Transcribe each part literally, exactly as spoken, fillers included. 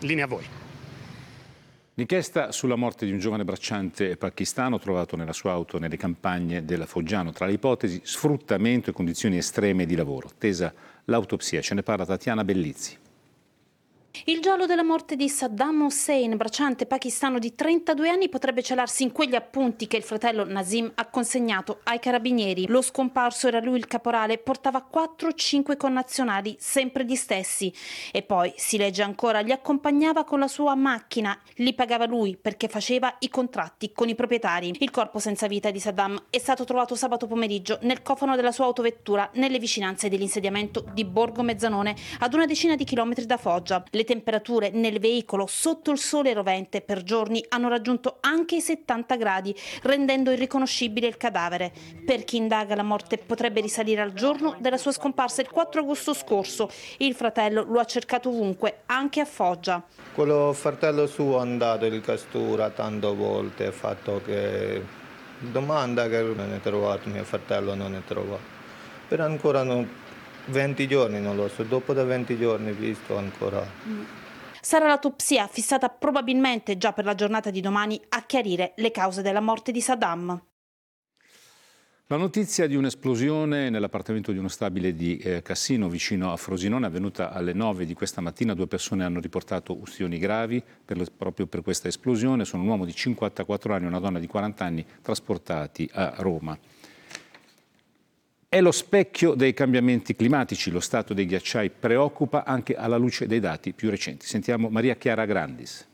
linea a voi. L'inchiesta sulla morte di un giovane bracciante pakistano trovato nella sua auto nelle campagne del Foggiano. Tra le ipotesi, sfruttamento e condizioni estreme di lavoro. Tesa l'autopsia. Ce ne parla Tatiana Bellizzi. Il giallo della morte di Saddam Hussein, bracciante pakistano di trentadue anni, potrebbe celarsi in quegli appunti che il fratello Nazim ha consegnato ai carabinieri. Lo scomparso era lui il caporale, portava quattro cinque connazionali, sempre gli stessi. E poi, si legge ancora, li accompagnava con la sua macchina, li pagava lui perché faceva i contratti con i proprietari. Il corpo senza vita di Saddam è stato trovato sabato pomeriggio nel cofano della sua autovettura nelle vicinanze dell'insediamento di Borgo Mezzanone, ad una decina di chilometri da Foggia. Le temperature nel veicolo sotto il sole rovente per giorni hanno raggiunto anche i settanta gradi, rendendo irriconoscibile il cadavere. Per chi indaga, la morte potrebbe risalire al giorno della sua scomparsa, il quattro agosto scorso. Il fratello lo ha cercato ovunque, anche a Foggia. Quello fratello suo è andato in questura tante volte, ha fatto che domanda che non è trovato, mio fratello non è trovato. Per ancora non... venti giorni non lo so, dopo da venti giorni visto ancora. Sarà l'autopsia, fissata probabilmente già per la giornata di domani, a chiarire le cause della morte di Saddam. La notizia di un'esplosione nell'appartamento di uno stabile di eh, Cassino, vicino a Frosinone, è avvenuta alle nove di questa mattina. Due persone hanno riportato ustioni gravi per le, proprio per questa esplosione. Sono un uomo di cinquantaquattro anni e una donna di quaranta anni, trasportati a Roma. È lo specchio dei cambiamenti climatici. Lo stato dei ghiacciai preoccupa anche alla luce dei dati più recenti. Sentiamo Maria Chiara Grandis.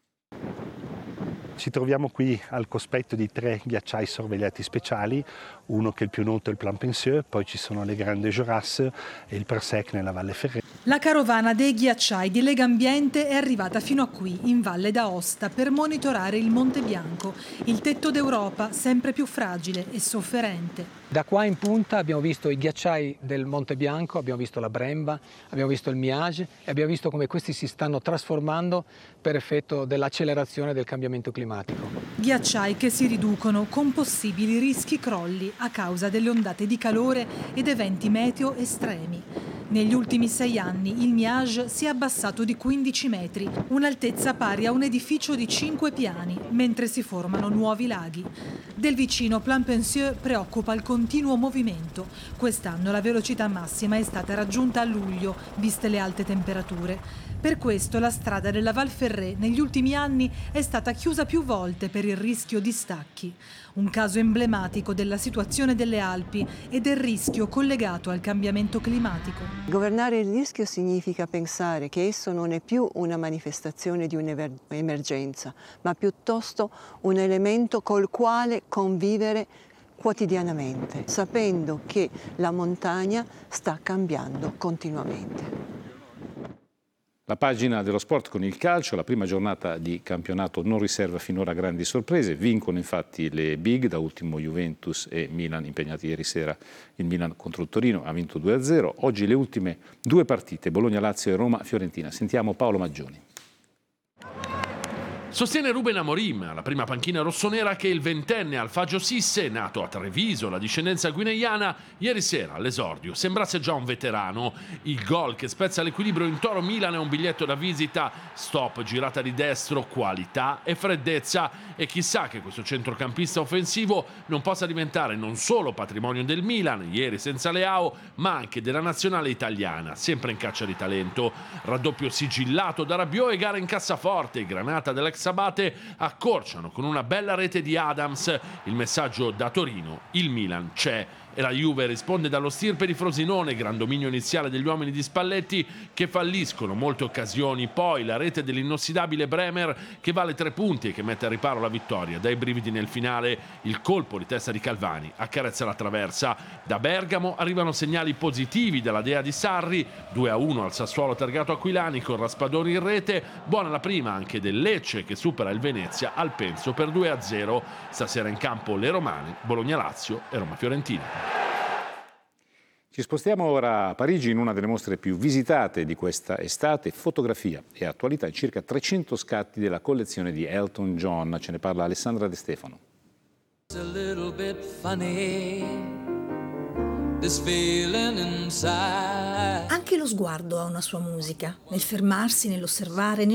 Ci troviamo qui al cospetto di tre ghiacciai sorvegliati speciali, uno che è il più noto è il Plain-Pensieux, poi ci sono le Grandes Jorasses e il Persec nella Valle Ferré. La carovana dei ghiacciai di Legambiente è arrivata fino a qui, in Valle d'Aosta, per monitorare il Monte Bianco, il tetto d'Europa sempre più fragile e sofferente. Da qua in punta abbiamo visto i ghiacciai del Monte Bianco, abbiamo visto la Bremba, abbiamo visto il Miage e abbiamo visto come questi si stanno trasformando per effetto dell'accelerazione del cambiamento climatico. Ghiacciai che si riducono con possibili rischi crolli a causa delle ondate di calore ed eventi meteo estremi. Negli ultimi sei anni il Miage si è abbassato di quindici metri, un'altezza pari a un edificio di cinque piani, mentre si formano nuovi laghi. Del vicino Plain-Pensieux preoccupa il continuo movimento. Quest'anno la velocità massima è stata raggiunta a luglio, viste le alte temperature. Per questo la strada della Val Ferré negli ultimi anni è stata chiusa più volte per il rischio di stacchi. Un caso emblematico della situazione delle Alpi e del rischio collegato al cambiamento climatico. Governare il rischio significa pensare che esso non è più una manifestazione di un'emergenza, ma piuttosto un elemento col quale convivere quotidianamente, sapendo che la montagna sta cambiando continuamente. La pagina dello sport con il calcio, la prima giornata di campionato non riserva finora grandi sorprese, vincono infatti le big, da ultimo Juventus e Milan impegnati ieri sera, il Milan contro il Torino ha vinto due a zero, oggi le ultime due partite, Bologna-Lazio e Roma-Fiorentina. Sentiamo Paolo Maggioni. Sostiene Ruben Amorim, alla prima panchina rossonera, che il ventenne Alfagio Sisse, nato a Treviso, la discendenza guineiana, ieri sera all'esordio sembrasse già un veterano. Il gol che spezza l'equilibrio in Toro Milan è un biglietto da visita, stop, girata di destro, qualità e freddezza. E chissà che questo centrocampista offensivo non possa diventare non solo patrimonio del Milan, ieri senza Leao, ma anche della nazionale italiana, sempre in caccia di talento. Raddoppio sigillato da Rabiot e gara in cassaforte, Granata dell'ex Abate accorciano con una bella rete di Adams. Il messaggio da Torino: il Milan c'è. E la Juve risponde dallo stirpe di Frosinone, gran dominio iniziale degli uomini di Spalletti che falliscono molte occasioni, poi la rete dell'inossidabile Bremer che vale tre punti e che mette a riparo la vittoria. Dai brividi nel finale, il colpo di testa di Calvani accarezza la traversa. Da Bergamo arrivano segnali positivi dalla dea di Sarri, due a uno al Sassuolo targato Aquilani con Raspadori in rete, buona la prima anche del Lecce che supera il Venezia al Penso per due a zero. Stasera in campo le romane, Bologna-Lazio e Roma-Fiorentina. Ci spostiamo ora a Parigi in una delle mostre più visitate di questa estate, fotografia e attualità, in circa trecento scatti della collezione di Elton John. Ce ne parla Alessandra De Stefano. Anche lo sguardo ha una sua musica, nel fermarsi, nell'osservare, nel